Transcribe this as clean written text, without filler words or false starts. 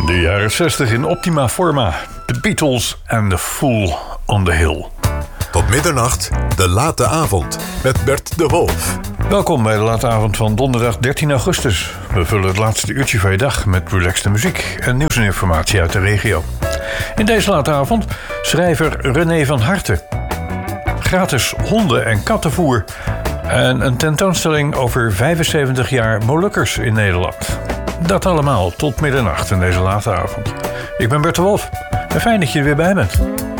De jaren 60 in optima forma. The Beatles en The Fool on the Hill. Tot middernacht, de late avond met Bert de Wolf. Welkom bij de late avond van donderdag 13 augustus. We vullen het laatste uurtje van je dag met relaxte muziek en nieuws en informatie uit de regio. In deze late avond schrijver René van Harten. Gratis honden- en kattenvoer. En een tentoonstelling over 75 jaar Molukkers in Nederland. Dat allemaal tot middernacht in deze late avond. Ik ben Bert de Wolf en fijn dat je er weer bij bent.